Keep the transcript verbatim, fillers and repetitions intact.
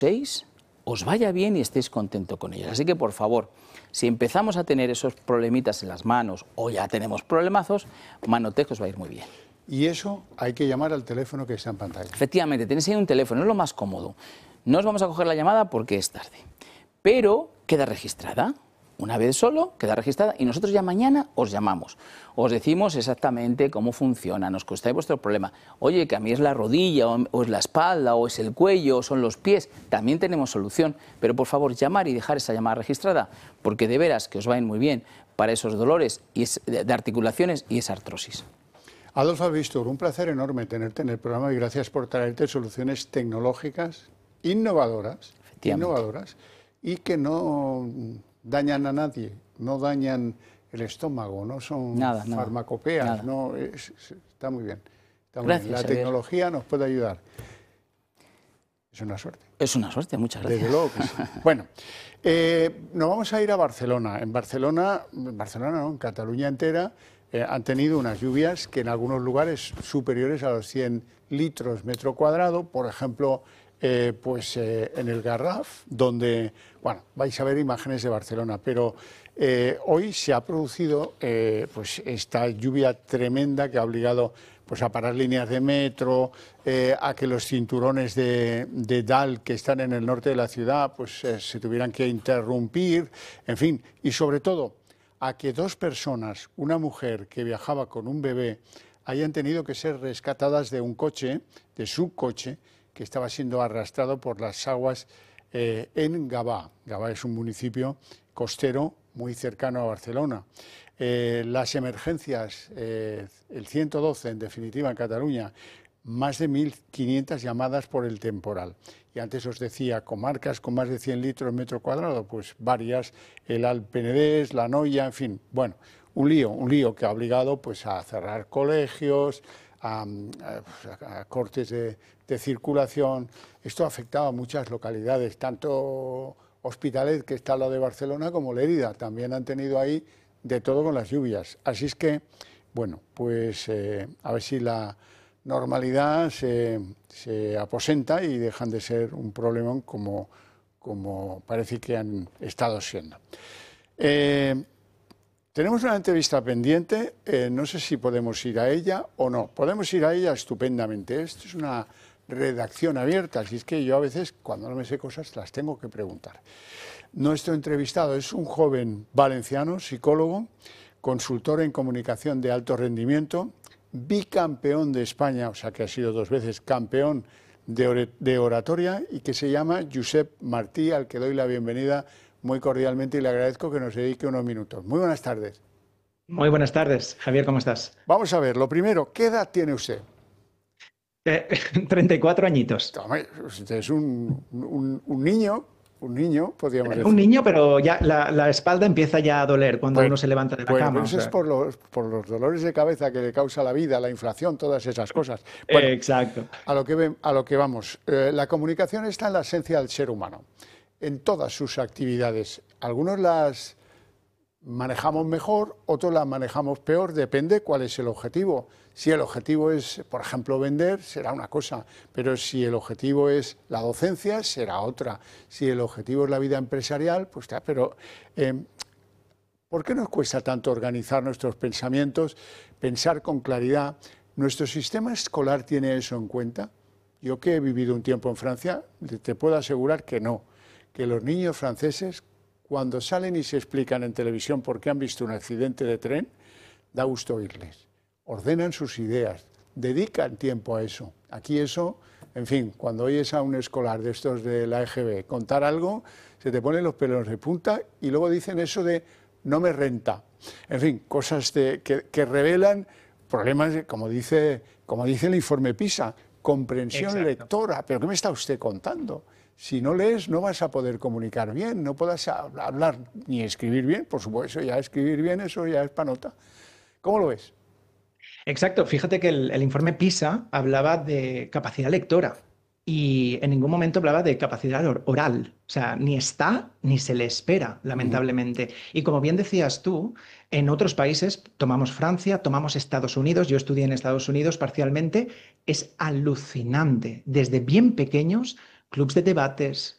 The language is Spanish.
seis, os vaya bien y estéis contento con ellas. Así que, por favor, si empezamos a tener esos problemitas en las manos o ya tenemos problemazos, Manotec os va a ir muy bien. Y eso hay que llamar al teléfono que está en pantalla. Efectivamente, tenéis ahí un teléfono, es lo más cómodo. No os vamos a coger la llamada porque es tarde, pero queda registrada. Una vez solo, queda registrada y nosotros ya mañana os llamamos. Os decimos exactamente cómo funciona, nos contáis vuestro problema. Oye, que a mí es la rodilla, o, o es la espalda, o es el cuello, o son los pies. También tenemos solución, pero por favor llamar y dejar esa llamada registrada, porque de veras que os va a ir muy bien para esos dolores y es, de articulaciones y esa artrosis. Adolfo Víctor, un placer enorme tenerte en el programa y gracias por traerte soluciones tecnológicas innovadoras, innovadoras y que no dañan a nadie, no dañan el estómago, no son nada, nada, farmacopeas, nada. no, es, está muy bien. Está muy Gracias, bien. La Javier. tecnología nos puede ayudar. Es una suerte. Es una suerte, muchas gracias. Desde luego que sí. Bueno, eh, nos vamos a ir a Barcelona. En Barcelona, en Barcelona no, en Cataluña entera, eh, han tenido unas lluvias que en algunos lugares superiores a los cien litros metro cuadrado, por ejemplo, eh, pues eh, en el Garraf, donde, bueno, vais a ver imágenes de Barcelona, pero eh, hoy se ha producido eh, pues esta lluvia tremenda que ha obligado pues a parar líneas de metro, eh, a que los cinturones de, de D A L que están en el norte de la ciudad pues eh, se tuvieran que interrumpir, en fin, y sobre todo a que dos personas, una mujer que viajaba con un bebé, hayan tenido que ser rescatadas de un coche, de su coche, que estaba siendo arrastrado por las aguas eh, en Gavà. Gavà es un municipio costero muy cercano a Barcelona. Eh, las emergencias, eh, el ciento doce en definitiva en Cataluña, más de mil quinientas llamadas por el temporal. Y antes os decía, comarcas con más de cien litros metro cuadrado, pues varias, el Alt Penedès, la Noia, en fin, bueno, un lío, un lío que ha obligado pues a cerrar colegios, a, a, a cortes de, de circulación. Esto ha afectado a muchas localidades, tanto Hospitalet, que está al lado de Barcelona, como Lérida, también han tenido ahí de todo con las lluvias. Así es que, bueno, pues eh, a ver si la normalidad se, se aposenta y dejan de ser un problemón como, como parece que han estado siendo. Eh, tenemos una entrevista pendiente, eh, no sé si podemos ir a ella o no. Podemos ir a ella estupendamente. Esto es una redacción abierta, así es que yo a veces cuando no me sé cosas las tengo que preguntar. Nuestro entrevistado es un joven valenciano, psicólogo, consultor en comunicación de alto rendimiento, bicampeón de España, o sea que ha sido dos veces campeón de oratoria y que se llama Josep Martí, al que doy la bienvenida muy cordialmente y le agradezco que nos dedique unos minutos. Muy buenas tardes. Muy buenas tardes, Javier, ¿cómo estás? Vamos a ver, lo primero, ¿qué edad tiene usted? Eh, treinta y cuatro añitos. Usted es un, un, un niño, un niño, podríamos decir. Un niño, pero ya la, la espalda empieza ya a doler cuando Bueno, uno se levanta de la bueno, cama. Pero eso o sea. es por los, por los dolores de cabeza que le causa la vida, la inflación, todas esas cosas. Bueno, Eh, exacto. A lo que, ve, a lo que vamos, eh, la comunicación está en la esencia del ser humano, en todas sus actividades. Algunos las manejamos mejor, otros las manejamos peor, depende cuál es el objetivo. Si el objetivo es, por ejemplo, vender, será una cosa, pero si el objetivo es la docencia, será otra. Si el objetivo es la vida empresarial, pues está, pero eh, ¿por qué nos cuesta tanto organizar nuestros pensamientos, pensar con claridad? ¿Nuestro sistema escolar tiene eso en cuenta? Yo que he vivido un tiempo en Francia, te puedo asegurar que no, que los niños franceses, cuando salen y se explican en televisión por qué han visto un accidente de tren, da gusto oírles. Ordenan sus ideas, dedican tiempo a eso. Aquí eso, en fin, cuando oyes a un escolar de estos de la E G B contar algo, se te ponen los pelos de punta y luego dicen eso de no me renta. En fin, cosas de, que, que revelan problemas, de, como, dice, como dice el informe PISA, comprensión Exacto. lectora. ¿Pero qué me está usted contando? Si no lees, no vas a poder comunicar bien, no podrás hablar ni escribir bien, por supuesto, ya escribir bien, eso ya es para nota. ¿Cómo lo ves? Exacto. Fíjate que el, el informe PISA hablaba de capacidad lectora y en ningún momento hablaba de capacidad or- oral. O sea, ni está ni se le espera, lamentablemente. Y como bien decías tú, en otros países, tomamos Francia, tomamos Estados Unidos, yo estudié en Estados Unidos parcialmente, es alucinante. Desde bien pequeños, clubs de debates,